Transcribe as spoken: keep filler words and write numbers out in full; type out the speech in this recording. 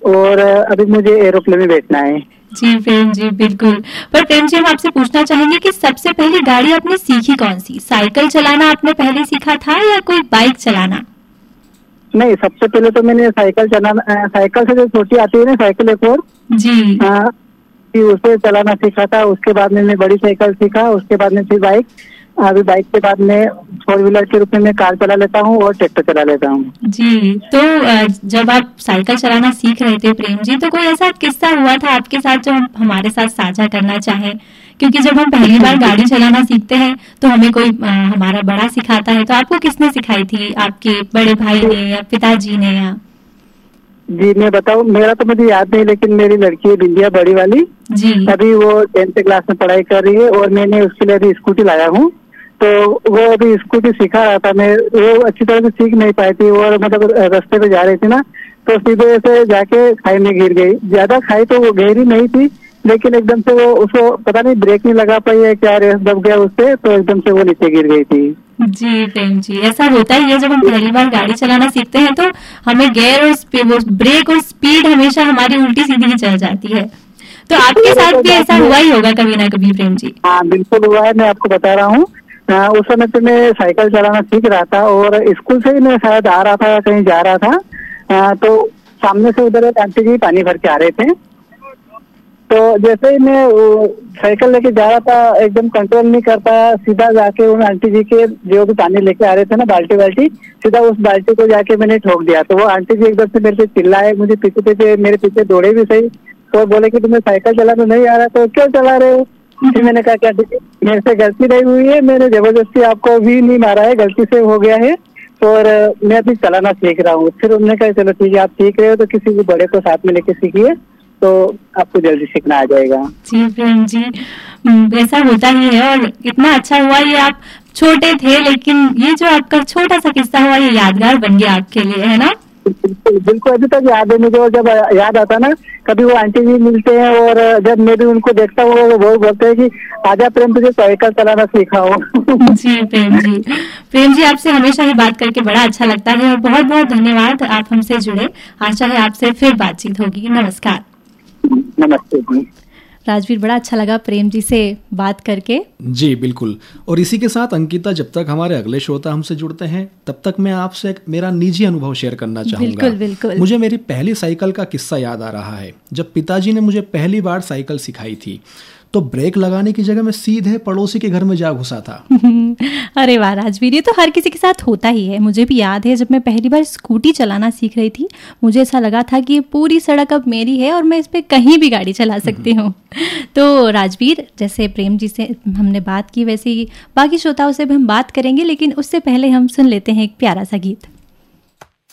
और अभी मुझे एरोप्लेन में बैठना है। जी प्रेम जी, बिल्कुल। पर प्रेम जी, हम आपसे पूछना चाहेंगे कि सबसे पहली गाड़ी आपने सीखी कौन सी? साइकिल चलाना आपने पहले सीखा था या कोई बाइक चलाना? नहीं, सबसे पहले तो मैंने साइकिल चलाना, साइकिल से जो छोटी आती है ना साइकिल एक और जी, हाँ, उसे चलाना सीखा था। उसके बाद मैंने बड़ी साइकिल सीखा, उसके बाद में फिर बाइक, अभी बाइक के बाद में फोर व्हीलर के रूप में मैं कार चला लेता हूँ और ट्रैक्टर चला लेता हूँ। जी। तो जब आप साइकिल चलाना सीख रहे थे प्रेम जी, तो कोई ऐसा किस्सा हुआ था आपके साथ जो हम हमारे साथ साझा करना चाहें? क्योंकि जब हम पहली बार गाड़ी चलाना सीखते हैं तो हमें कोई आ, हमारा बड़ा सिखाता है, तो आपको किसने सिखाई थी? आपके बड़े भाई ने या पिताजी ने? या जी मैं बताऊँ, मेरा तो मुझे याद नहीं, लेकिन मेरी लड़की है बिंदिया बड़ी वाली जी, अभी वो टेंथ क्लास में पढ़ाई कर रही है और मैंने उसके लिए अभी स्कूटी लाया हूँ। तो वो अभी स्कूटी सिखा रहा था, मैं वो अच्छी तरह से सीख नहीं पाई थी और मतलब रास्ते पे जा रही थी ना, तो सीधे से जाके खाई में गिर गई। ज्यादा खाई तो वो गहरी नहीं थी, लेकिन एकदम से वो उसको पता नहीं ब्रेक नहीं लगा पाई है क्या, रेस दब गया उससे, तो एकदम से वो नीचे गिर गई थी। जी प्रेम जी, ऐसा होता ही है जब हम पहली बार गाड़ी चलाना सीखते हैं तो हमें गियर और ब्रेक और स्पीड हमेशा हमारी उल्टी सीधी ही चल जाती है। तो आपके साथ भी ऐसा हुआ ही होगा कभी ना कभी प्रेम जी। हाँ बिल्कुल हुआ है, मैं आपको बता रहा हूँ। उस समय पे मैं साइकिल चलाना सीख रहा था और स्कूल से ही मैं शायद आ रहा था या कहीं जा रहा था, आ, तो सामने से उधर एक आंटी जी पानी भर के आ रहे थे। तो जैसे ही मैं साइकिल लेके जा रहा था, एकदम कंट्रोल नहीं कर पाया, सीधा जाके उन आंटी जी के जो भी पानी लेके आ रहे थे ना बाल्टी बाल्टी, सीधा उस बाल्टी को जाके मैंने ठोक दिया। तो वो आंटी जी एकदम से मेरे से चिल्लाए, मुझे पीछे पीछे मेरे पीछे दौड़े भी सही, तो बोले कि तुम्हें साइकिल चलाना नहीं आ रहा तो क्यों चला रहे हो? फिर मैंने कहा क्या मेरे से गलती नहीं हुई है, मैंने जबरदस्ती आपको भी नहीं मारा है, गलती से हो गया है और मैं अभी चलाना सीख रहा हूँ। फिर उन्होंने कहा चलो ठीक है, आप सीख रहे हो तो किसी भी बड़े को साथ में लेके सीखिए तो आपको जल्दी सीखना आ जाएगा। जी प्रेम जी, ऐसा होता ही है और इतना अच्छा हुआ ये आप छोटे थे, लेकिन ये जो आपका छोटा सा किस्सा हुआ ये यादगार बन गया आपके लिए, है ना? बिल्कुल बिल्कुल, अभी तक याद है मुझे। और जब याद आता ना कभी वो आंटी जी मिलते हैं और जब मैं भी उनको देखता हूँ वो बोलते हैं कि आजा प्रेम तुझे साइकिल चलाना सिखाओ। जी प्रेम जी, प्रेम जी आपसे हमेशा ही बात करके बड़ा अच्छा लगता है और बहुत बहुत धन्यवाद, आप हमसे जुड़े। आशा है आपसे फिर बातचीत होगी। नमस्कार। नमस्ते जी। राजवीर, बड़ा अच्छा लगा प्रेम जी से बात करके। जी बिल्कुल, और इसी के साथ अंकिता, जब तक हमारे अगले श्रोता हमसे जुड़ते हैं तब तक मैं आपसे एक मेरा निजी अनुभव शेयर करना चाहूँगा। बिल्कुल बिल्कुल। मुझे मेरी पहली साइकिल का किस्सा याद आ रहा है। जब पिताजी ने मुझे पहली बार साइकिल सिखाई थी तो ब्रेक लगाने की जगह मैं सीधे पड़ोसी के घर में जा घुसा था। अरे वाह राजवीर, ये तो हर किसी के साथ होता ही है। मुझे भी याद है जब मैं पहली बार स्कूटी चलाना सीख रही थी, मुझे ऐसा लगा था कि ये पूरी सड़क अब मेरी है और मैं इस पे कहीं भी गाड़ी चला सकती हूँ। तो राजवीर, जैसे प्रेम जी से हमने बात की वैसे ही बाकी श्रोताओं से भी हम बात करेंगे, लेकिन उससे पहले हम सुन लेते हैं एक प्यारा सा गीत।